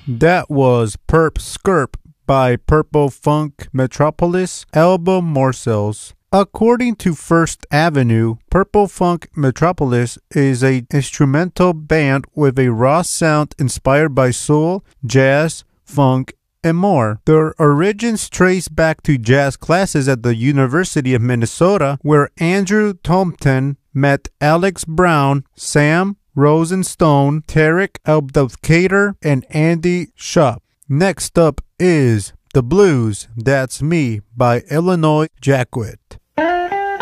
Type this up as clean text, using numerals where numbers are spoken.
That was Perp Skirp by Purple Funk Metropolis, album Morsels. According to First Avenue, Purple Funk Metropolis is an instrumental band with a raw sound inspired by soul, jazz, funk, and more. Their origins trace back to jazz classes at the University of Minnesota, where Andrew Tompton met Alex Brown, Sam Rosenstone, Tarek Abdelkader, and Andy Shupp. Next up is The Blues, That's Me by Illinois Jacquet.